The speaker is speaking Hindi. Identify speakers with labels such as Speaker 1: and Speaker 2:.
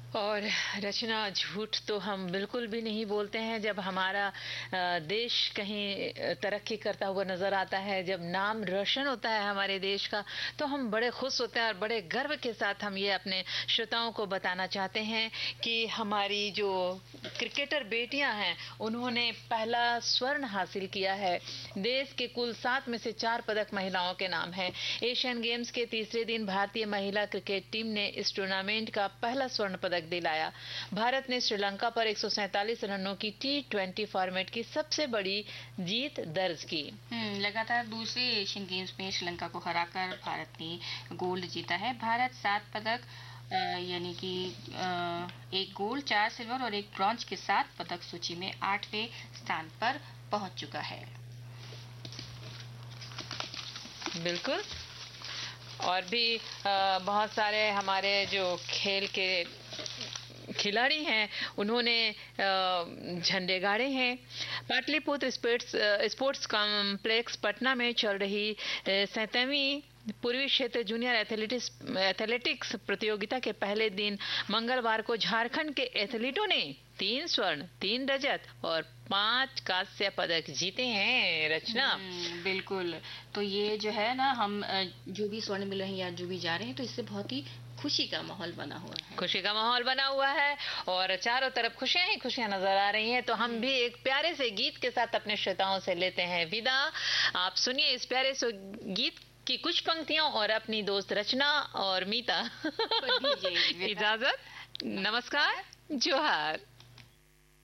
Speaker 1: और रचना, झूठ तो हम बिल्कुल भी नहीं बोलते हैं। जब हमारा देश कहीं तरक्की करता हुआ नजर आता है, जब नाम रोशन होता है हमारे देश का, तो हम बड़े खुश होते हैं और बड़े गर्व के साथ हम ये अपने श्रोताओं को बताना चाहते हैं कि हमारी जो क्रिकेटर बेटियां हैं उन्होंने पहला स्वर्ण हासिल किया है। देश के कुल 7 में से 4 पदक महिलाओं के नाम है। एशियन गेम्स के तीसरे दिन भारतीय महिला क्रिकेट टीम ने इस टूर्नामेंट का पहला स्वर्ण पदक दिलाया। भारत ने श्रीलंका पर 147 रनों की T20 फॉर्मेट की सबसे बड़ी जीत दर्ज की।
Speaker 2: लगातार दूसरे एशियन गेम्स में श्रीलंका को हराकर भारत ने गोल्ड जीता है। भारत 7 पदक यानी कि 1 गोल्ड, 4 सिल्वर और 1 ब्रॉन्ज के साथ पदक सूची में 8वें स्थान पर पहुंच चुका है।
Speaker 1: बिल्कुल। और भी बहुत सारे हमारे जो खेल के खिलाड़ी हैं उन्होंने झंडे गाड़े हैं। पाटलिपुत्र स्पोर्ट्स कॉम्प्लेक्स पटना में चल रही 7वीं पूर्वी क्षेत्र जूनियर एथलेटिक्स प्रतियोगिता के पहले दिन मंगलवार को झारखंड के एथलीटों ने 3 स्वर्ण, 3 रजत और 5 कांस्य पदक जीते हैं। रचना,
Speaker 2: बिल्कुल। तो ये जो है ना, हम जो भी स्वर्ण मिले हैं या जो भी जा रहे हैं, तो इससे बहुत ही खुशी का माहौल बना हुआ है।
Speaker 1: खुशी का माहौल बना हुआ है और चारों तरफ खुशियां ही खुशियां नजर आ रही हैं। तो हम भी एक प्यारे से गीत के साथ अपने श्रोताओं से लेते हैं विदा। आप सुनिए इस प्यारे से गीत की कुछ पंक्तियों और अपनी दोस्त रचना और मीता इजाजत। नमस्कार, जोहार।